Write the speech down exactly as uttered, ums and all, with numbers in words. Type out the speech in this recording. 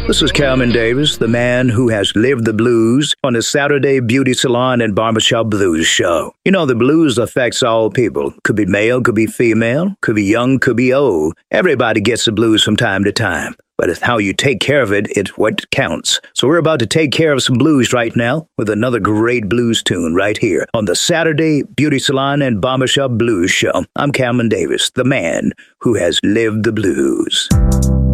This is Calvin Davis, the man who has lived the blues on the Saturday Beauty Salon and Barbershop Blues Show. You know, the blues affects all people. Could be male, could be female, could be young, could be old. Everybody gets the blues from time to time. But it's how you take care of it, it's what counts. So we're about to take care of some blues right now with another great blues tune right here on the Saturday Beauty Salon and Barbershop Blues Show. I'm Calvin Davis, the man who has lived the blues.